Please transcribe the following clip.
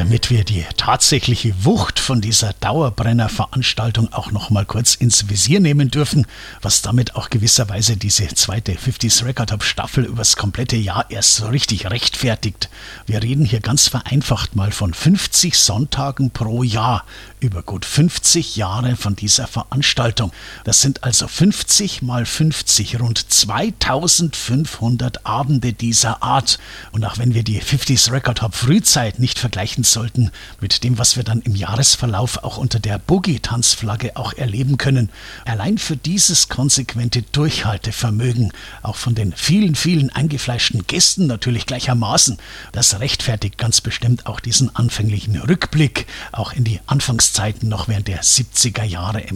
damit wir die tatsächliche Wucht von dieser Dauerbrenner-Veranstaltung auch noch mal kurz ins Visier nehmen dürfen, was damit auch gewisserweise diese zweite 50s Record Hop Staffel übers komplette Jahr erst so richtig rechtfertigt. Wir reden hier ganz vereinfacht mal von 50 Sonntagen pro Jahr über gut 50 Jahre von dieser Veranstaltung. Das sind also 50 mal 50, rund 2500 Abende dieser Art. Und auch wenn wir die 50s Record Hop Frühzeit nicht vergleichen sollten mit dem, was wir dann im Jahresverlauf auch unter der Boogie-Tanzflagge auch erleben können, allein für dieses konsequente Durchhaltevermögen, auch von den vielen, vielen eingefleischten Gästen natürlich gleichermaßen, das rechtfertigt ganz bestimmt auch diesen anfänglichen Rückblick, auch in die Anfangszeiten noch während der 70er Jahre